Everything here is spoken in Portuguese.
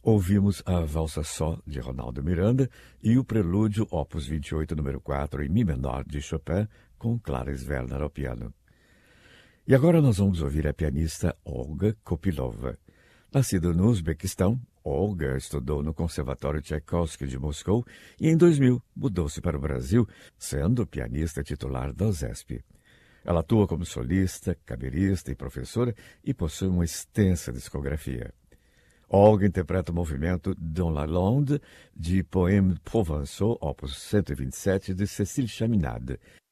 Ouvimos a Valsa Só, de Ronaldo Miranda, e o Prelúdio Opus 28, número 4, em Mi menor, de Chopin, com Clarence Werner ao piano. E agora nós vamos ouvir a pianista Olga Kopylova. Nascida no Uzbequistão, Olga estudou no Conservatório Tchaikovsky de Moscou e, em 2000, mudou-se para o Brasil, sendo pianista titular da USESP. Ela atua como solista, camerista e professora e possui uma extensa discografia. Olga interpreta o movimento Dans la Lande, de Poème Provençaux, opus 127, de Cécile Chaminade,